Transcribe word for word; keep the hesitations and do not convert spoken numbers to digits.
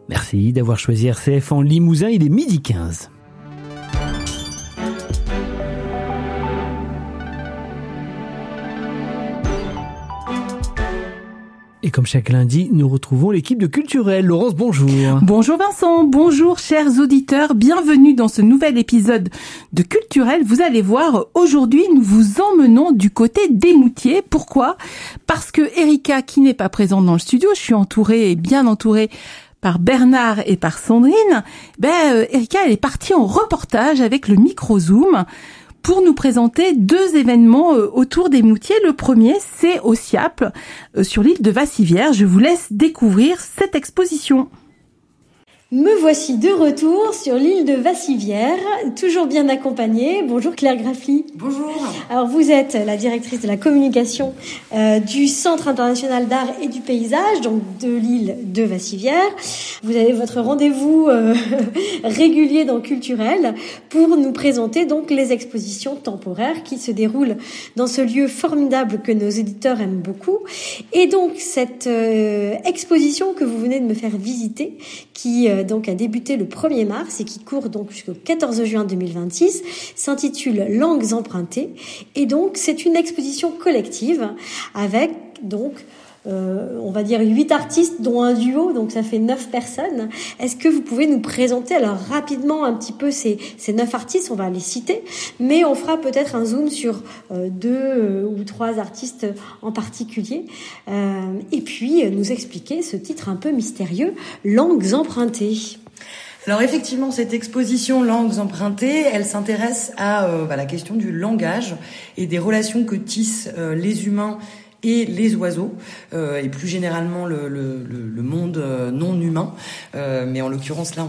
Merci d'avoir choisi R C F en Limousin, il est midi quinze. Et comme chaque lundi, nous retrouvons l'équipe de Culturel. Laurence, bonjour. Bonjour Vincent, bonjour chers auditeurs, bienvenue dans ce nouvel épisode de Culturel. Vous allez voir, aujourd'hui nous vous emmenons du côté des Moutiers. Pourquoi ? Parce que Erika, qui n'est pas présente dans le studio, je suis entourée et bien entourée par Bernard et par Sandrine. Ben, euh, Erika, elle est partie en reportage avec le micro-zoom pour nous présenter deux événements euh, autour des Moutiers. Le premier, c'est au Siaple, euh, sur l'île de Vassivière. Je vous laisse découvrir cette exposition. Me voici de retour sur l'île de Vassivière, toujours bien accompagnée. Bonjour Claire Graffly. Bonjour. Alors vous êtes la directrice de la communication euh, du Centre international d'art et du paysage, donc de l'île de Vassivière. Vous avez votre rendez-vous euh, régulier dans Culturel pour nous présenter donc les expositions temporaires qui se déroulent dans ce lieu formidable que nos éditeurs aiment beaucoup. Et donc cette euh, exposition que vous venez de me faire visiter, qui euh, donc a débuté le premier mars et qui court donc jusqu'au quatorze juin deux mille vingt-six, s'intitule Langues empruntées. Et donc c'est une exposition collective avec donc euh, on va dire huit artistes dont un duo, donc ça fait neuf personnes. Est-ce que vous pouvez nous présenter alors rapidement un petit peu ces ces neuf artistes? On va les citer, mais on fera peut-être un zoom sur euh, deux euh, ou trois artistes en particulier, euh, et puis euh, nous expliquer ce titre un peu mystérieux, Langues empruntées. Alors effectivement, cette exposition Langues empruntées, elle s'intéresse à euh, bah, la question du langage et des relations que tissent euh, les humains et les oiseaux, euh, et plus généralement le, le, le monde non humain, euh, mais en l'occurrence là on